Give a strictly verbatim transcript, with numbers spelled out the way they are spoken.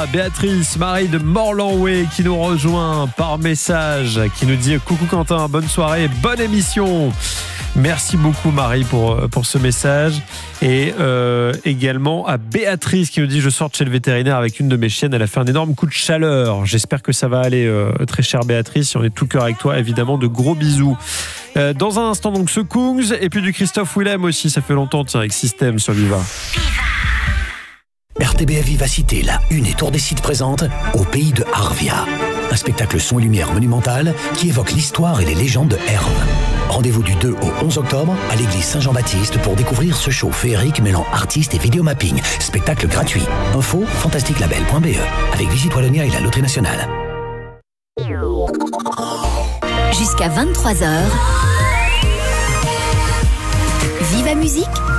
a Béatrice, Marie de Morlanway qui nous rejoint par message, qui nous dit coucou Quentin, bonne soirée, bonne émission. Merci beaucoup Marie pour, pour ce message. Et euh, également à Béatrice qui nous dit je sors de chez le vétérinaire avec une de mes chiennes, elle a fait un énorme coup de chaleur. J'espère que ça va aller euh, très chère Béatrice, on est tout cœur avec toi évidemment, de gros bisous. Euh, dans un instant donc ce Kungs et puis du Christophe Willem aussi, ça fait longtemps tiens, avec Système sur Viva. R T B F Vivacité, la Une et Tour des Sites présente Au pays de Arvia. Un spectacle son et lumière monumental qui évoque l'histoire et les légendes de Herve. Rendez-vous du deux au onze octobre à l'église Saint-Jean-Baptiste pour découvrir ce show féerique mêlant artistes et vidéomapping. Spectacle gratuit. Info fantastique label point b e avec Visite Wallonia et la Loterie Nationale. Jusqu'à vingt-trois heures. Viva Musique